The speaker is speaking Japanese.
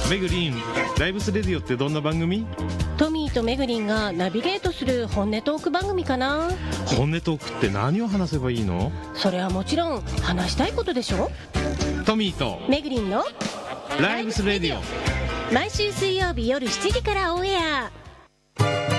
めぐりん、ライブスレディオってどんな番組？ トミーとめぐりんがナビゲートする本音トーク番組かな。 本音トークって何を話せばいいの？ それはもちろん話したいことでしょ。 トミーとめぐりんのライブスレディオ、 毎週水曜日夜7時からオンエア。